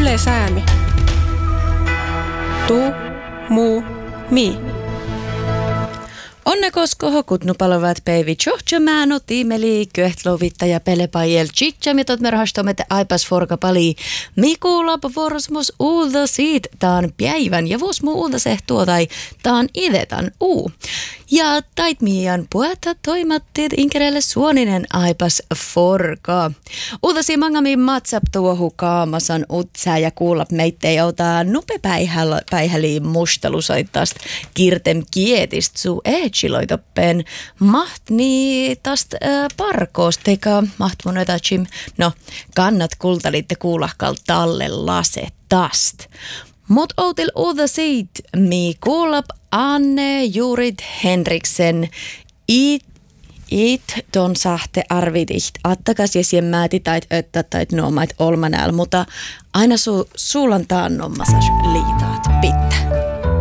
Yle Säämi. Tu, mu, mi. Onnekosko hokutnu palovat päivi tjohtjamääno tiimeli köhtlovittaja pelepajel tjitjamitot merhastomet aipas forka pali. Mikuulap vorsmus uulta siit taan päivän ja vuosmu uulta sehtuotai taan idetan uu. Ja tait miian puetta toimattit inkerelle suoninen aipas forka. Uutasi mangami matsap tuohu kaamasan utsää ja kuulap meittei joutaa nupepäihäli mustelusoittast kirtem kietist suu etsiloitoppen mahtni tast parkoos teka mahtmunoitachim. No, kannat kultalitte kuulahkal talle lase tast. Mut outil uutta siitä, mi kuulap Anne Jurit Henriksen it ton sahte arvidiht attakas ja sien määti tait öttä tait nuomait olmanääl, mutta aina suulan taannommasas liitaat pitää.